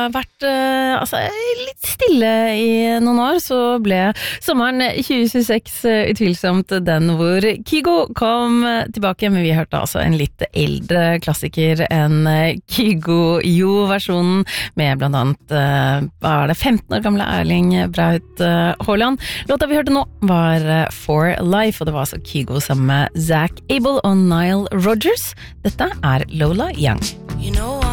vært litt stille i noen år, så ble sommeren 2026 utvilsomt den hvor Kygo kom tilbake, men vi hørte altså en litt eldre klassiker enn Kygo-Jo-versjonen med blant annet, 15 år gamle Erling Braut Haaland. Låta vi hørte nå var For Life, og det var altså Kygo sammen med Zach Abel og Nile Rodgers. Dette er Lola Young. You know